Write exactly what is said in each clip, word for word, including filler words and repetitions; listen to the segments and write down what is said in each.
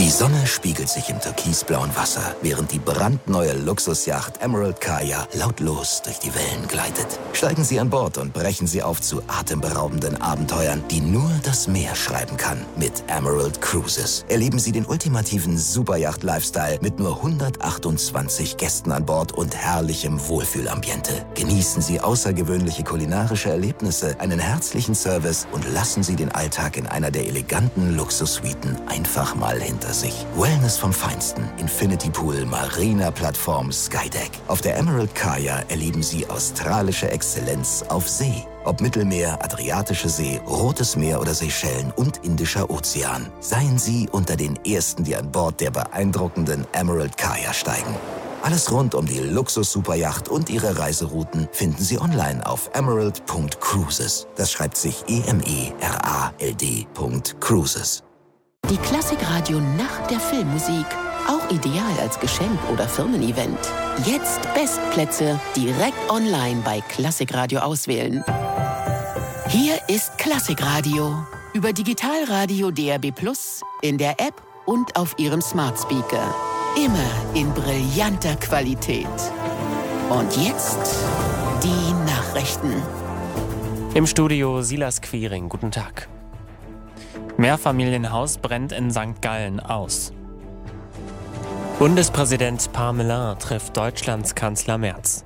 Die Sonne spiegelt sich im türkisblauen Wasser, während die brandneue Luxusjacht Emerald Kaya lautlos durch die Wellen gleitet. Steigen Sie an Bord und brechen Sie auf zu atemberaubenden Abenteuern, die nur das Meer schreiben kann. Mit Emerald Cruises erleben Sie den ultimativen Superyacht-Lifestyle mit nur hundertachtundzwanzig Gästen an Bord und herrlichem Wohlfühlambiente. Genießen Sie außergewöhnliche kulinarische Erlebnisse, einen herzlichen Service und lassen Sie den Alltag in einer der eleganten Luxussuiten einfach mal hinter sich. Wellness vom Feinsten, Infinity Pool, Marina-Plattform, Skydeck. Auf der Emerald Kaya erleben Sie australische Exzellenz auf See. Ob Mittelmeer, Adriatische See, Rotes Meer oder Seychellen und Indischer Ozean. Seien Sie unter den Ersten, die an Bord der beeindruckenden Emerald Kaya steigen. Alles rund um die Luxus-Superyacht und ihre Reiserouten finden Sie online auf emerald Punkt cruises. Das schreibt sich E M E R A L D Punkt Cruises. Die Klassikradio Nacht der Filmmusik. Auch ideal als Geschenk oder Firmen-Event. Jetzt Bestplätze direkt online bei Klassikradio auswählen. Hier ist Klassikradio. Über Digitalradio D R B Plus, in der App und auf Ihrem Smart Speaker. Immer in brillanter Qualität. Und jetzt die Nachrichten. Im Studio Silas Quiring. Guten Tag. Mehrfamilienhaus brennt in Sankt Gallen aus. Bundespräsident Parmelin trifft Deutschlands Kanzler Merz.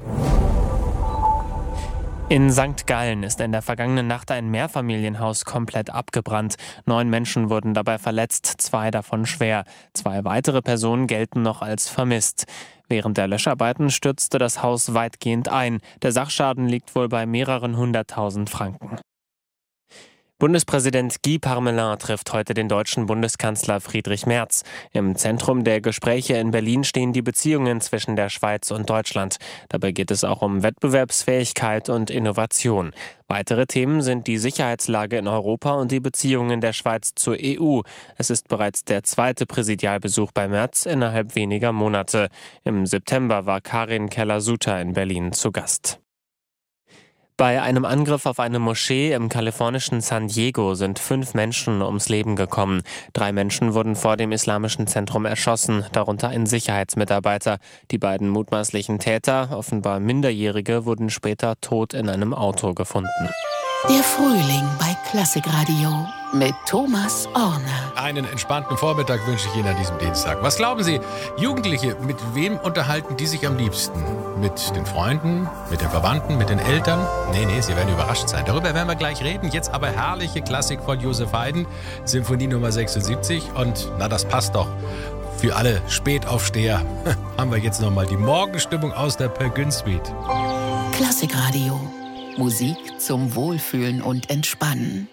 In Sankt Gallen ist in der vergangenen Nacht ein Mehrfamilienhaus komplett abgebrannt. Neun Menschen wurden dabei verletzt, zwei davon schwer. Zwei weitere Personen gelten noch als vermisst. Während der Löscharbeiten stürzte das Haus weitgehend ein. Der Sachschaden liegt wohl bei mehreren hunderttausend Franken. Bundespräsident Guy Parmelin trifft heute den deutschen Bundeskanzler Friedrich Merz. Im Zentrum der Gespräche in Berlin stehen die Beziehungen zwischen der Schweiz und Deutschland. Dabei geht es auch um Wettbewerbsfähigkeit und Innovation. Weitere Themen sind die Sicherheitslage in Europa und die Beziehungen der Schweiz zur E U. Es ist bereits der zweite Präsidialbesuch bei Merz innerhalb weniger Monate. Im September war Karin Keller-Sutter in Berlin zu Gast. Bei einem Angriff auf eine Moschee im kalifornischen San Diego sind fünf Menschen ums Leben gekommen. Drei Menschen wurden vor dem islamischen Zentrum erschossen, darunter ein Sicherheitsmitarbeiter. Die beiden mutmaßlichen Täter, offenbar Minderjährige, wurden später tot in einem Auto gefunden. Der Frühling bei Klassikradio mit Thomas Orner. Einen entspannten Vormittag wünsche ich Ihnen an diesem Dienstag. Was glauben Sie, Jugendliche, mit wem unterhalten die sich am liebsten? Mit den Freunden, mit den Verwandten, mit den Eltern? Nee, nee, Sie werden überrascht sein. Darüber werden wir gleich reden. Jetzt aber herrliche Klassik von Joseph Haydn, Symphonie Nummer sechsundsiebzig. Und na, das passt doch. Für alle Spätaufsteher haben wir jetzt nochmal die Morgenstimmung aus der Per Gün Suite. Klassikradio. Musik zum Wohlfühlen und Entspannen.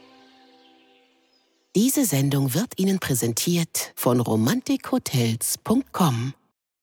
Diese Sendung wird Ihnen präsentiert von romantik hotels punkt com.